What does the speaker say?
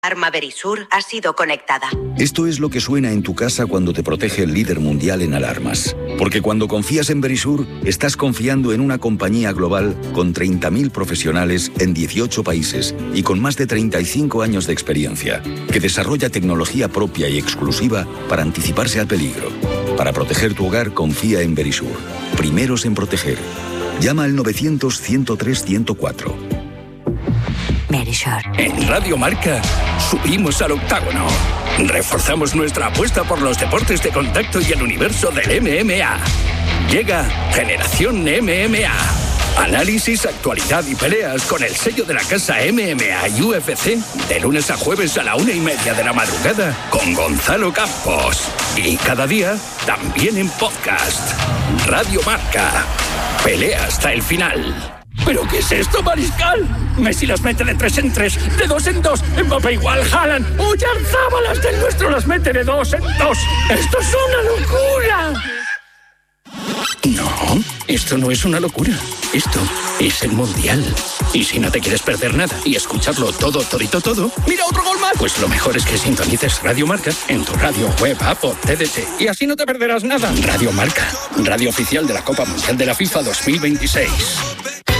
Alarma Verisur ha sido conectada. Esto es lo que suena en tu casa cuando te protege el líder mundial en alarmas. Porque cuando confías en Verisur, estás confiando en una compañía global con 30.000 profesionales en 18 países y con más de 35 años de experiencia, que desarrolla tecnología propia y exclusiva para anticiparse al peligro. Para proteger tu hogar, confía en Verisur. Primeros en proteger. Llama al 900-103-104. Verisur. En Radio Marca subimos al octágono. Reforzamos nuestra apuesta por los deportes de contacto y el universo del MMA. Llega Generación MMA. Análisis, actualidad y peleas con el sello de la casa MMA y UFC de lunes a jueves a la 1:30 de la madrugada con Gonzalo Campos. Y cada día también en podcast. Radio Marca. Pelea hasta el final. ¿Pero qué es esto, Mariscal? Messi las mete de 3 en 3, de 2 en 2. Mbappé igual, Haaland. Oyarzábal del nuestro las mete de 2 en 2. ¡Esto es una locura! No, esto no es una locura. Esto es el Mundial. Y si no te quieres perder nada y escucharlo todo, ¡mira otro gol más! Pues lo mejor es que sintonices Radio Marca en tu radio, web, app o TDT. Y así no te perderás nada. Radio Marca, radio oficial de la Copa Mundial de la FIFA 2026.